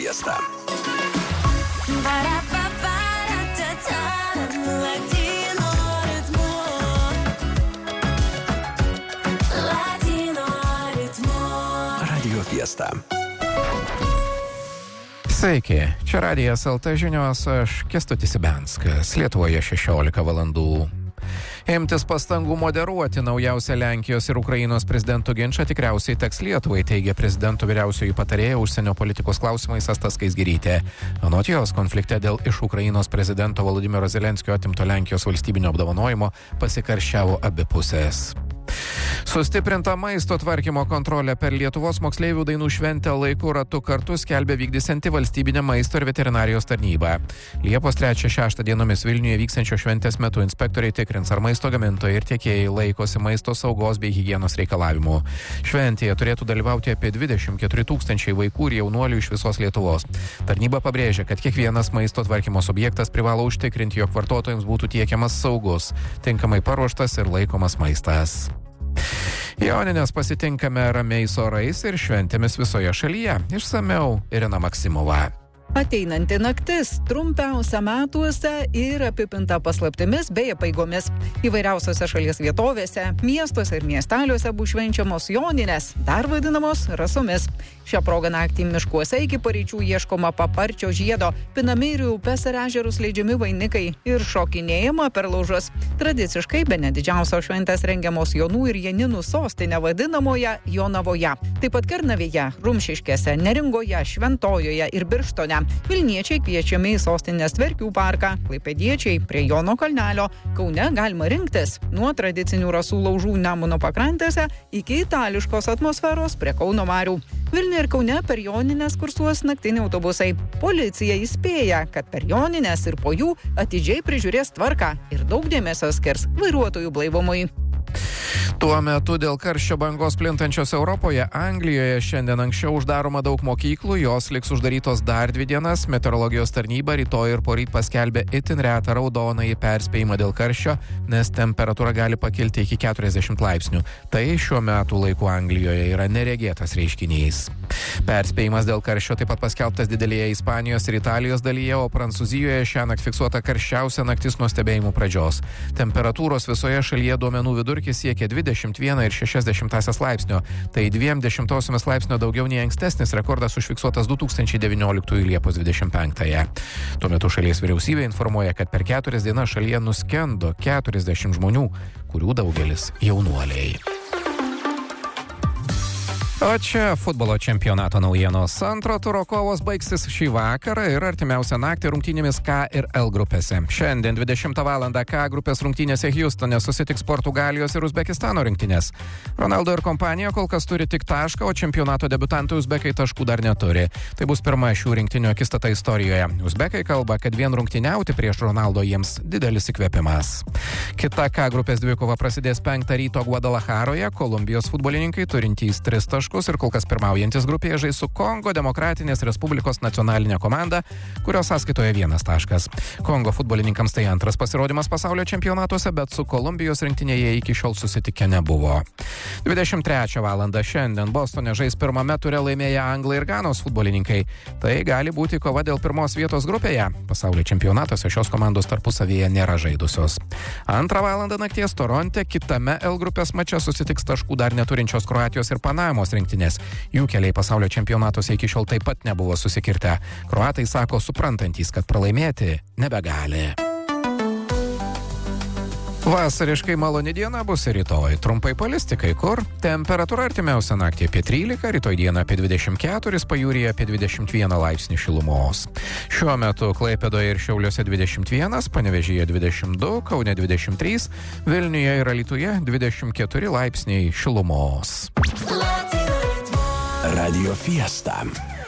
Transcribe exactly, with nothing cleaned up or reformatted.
Fiesta. Radio Fiesta. Sveiki, čia Radijas L T žinios, aš Kęstutis Ibenskas, Lietuvoje šešiolika valandų. Imtis pastangų moderuoti naujausią Lenkijos ir Ukrainos prezidentų ginčą tikriausiai teks Lietuvai, teigia prezidento vyriausioji patarėja užsienio politikos klausimais Asta Skaisgirytė. Anot jos, konflikte dėl iš Ukrainos prezidento Volodymyro Zelenskio atimto Lenkijos valstybinio apdovanojimo pasikarščiavo abi pusės. Sustiprinta maisto tvarkymo kontrolė per Lietuvos moksleivių dainų šventę laiku ratu kartu skelbia vykdysianti valstybinė maisto ir veterinarijos tarnyba. Liepos trečią šeštą dienomis Vilniuje vyksiančio šventės metu inspektoriai tikrins, ar maisto gamintojai ir tiekėjai laikosi maisto saugos bei higienos reikalavimų. Šventėje turėtų dalyvauti apie dvidešimt keturi tūkstančiai vaikų ir jaunuolių iš visos Lietuvos. Tarnyba pabrėžia, kad kiekvienas maisto tvarkymo subjektas privalo užtikrinti, jog vartotojams būtų tiekiamas saugus, tinkamai paruoštas ir laikomas maistas. Jonines pasitinkame ramiais orais ir šventėmis visoje šalyje. Išsamiau Irina Maksimova. Ateinanti naktis trumpiausia metuose ir apipinta paslaptimis bei apeigomis. Įvairiausiose šalies vietovėse, miestuose ir miesteliuose bus švenčiamos joninės, dar vadinamos rasomis. Šią progą naktį miškuose iki paryčių ieškoma paparčio žiedo, pinami ir į upes ir ežerus leidžiami vainikai ir šokinėjama per laužus. Tradiciškai bene didžiausios šventės rengiamos Jonų ir Janinų sostinė vadinamoje Jonavoje. Taip pat Kernavėje, Rumšiškėse, Neringoje, Šventojoje ir Birštone. Vilniečiai kviečiami į sostinės Tverkių parką, klaipėdiečiai prie Jono kalnelio. Kaune galima rinktis nuo tradicinių rasų laužų Nemuno pakrantėse iki itališkos atmosferos prie Kauno marių. Vilniuje ir Kaune per jonines kursuos naktiniai autobusai. Policija įspėja, kad per jonines ir po jų atidžiai prižiūrės tvarką ir daug dėmesio skirs vairuotojų blaivumui. Tuo metu dėl karščio bangos plintančios Europoje, Anglijoje šiandien anksčiau uždaroma daug mokyklų, jos liks uždarytos dar dvi dienas. Meteorologijos tarnyba rytoj ir poryt paskelbė itin retą raudonąjį perspėjimą dėl karščio, nes temperatūra gali pakilti iki keturiasdešimt laipsnių. Tai šiuo metu laiku Anglijoje yra neregėtas reiškinys. Perspėjimas dėl karščio taip pat paskelbtas didelėje Ispanijos ir Italijos dalyje, o Prancūzijoje šiąnakt fiksuota karščiausia naktis nuo stebėjimų pradžios. Temperatūros visoje šalyje duomenų vidurkis siekia dvidešimt vieną ir šešias dešimtąsias laipsnio. Tai dviem dešimtosiomis laipsnio daugiau nei ankstesnis rekordas užfiksuotas du tūkstančiai devynioliktųjų Liepos dvidešimt penktąją. Tuo metu šalies vyriausybė informuoja, kad per keturias dienas šalyje nuskendo keturiasdešimt žmonių, kurių daugelis jaunuoliai. O čia futbolo čempionato naujienos. Antro turo kovos baigsis šį vakarą ir artimiausią naktį rungtynėmis K ir L grupėse. Šiandien dvidešimtą valandą K grupės rungtynėse Hjustone susitiks Portugalijos ir Uzbekistano rinktinės. Ronaldo ir kompanija kol kas turi tik tašką, o čempionato debiutantai uzbekai taškų dar neturi. Tai bus pirma šių rinktinių akistata istorijoje. Uzbekai kalba, kad vien rungtyniauti prieš Ronaldo jiems didelis įkvėpimas. Kita K grupės dvikova prasidės penktą ryto Guadalajaroje. Kolumbijos futbolininkai turintys tris taškus ir kol kas pirmaujantis grupėje žais su Kongo Demokratinės Respublikos nacionalinė komanda, kurios sąskaitoje vienas taškas. Kongo futbolininkams tai antras pasirodymas pasaulio čempionatuose, bet su Kolumbijos rinktinėje iki šiol susitikę nebuvo. dvidešimt trečią valandą šiandien Bostone žais pirmame ture laimėję Anglai ir Ganos futbolininkai. Tai gali būti kova dėl pirmos vietos grupėje. Pasaulio čempionatuose šios komandos tarpusavyje nėra žaidusios. Antrą valandą nakties Toronte kitame L grupės mače susitiks taškų dar neturinčios Kroatijos ir Panamos rinktinės. Jų keliai pasaulio čempionatuose iki šiol taip pat nebuvo susikirtę. Kroatai sako suprantantys, kad pralaimėti nebegali. Vasariškai maloni diena bus ir rytoj. Trumpai palisti kai kur. Temperatūra artimiausią naktį apie trylika, rytoj dieną apie dvidešimt keturis, pajūryje apie dvidešimt vieną laipsnį šilumos. Šiuo metu Klaipėdoje ir Šiauliuose dvidešimt vienas, Panevėžyje dvidešimt du, Kaune dvidešimt trys, Vilniuje ir Alytuje dvidešimt keturi laipsniai šilumos. Radio Fiesta.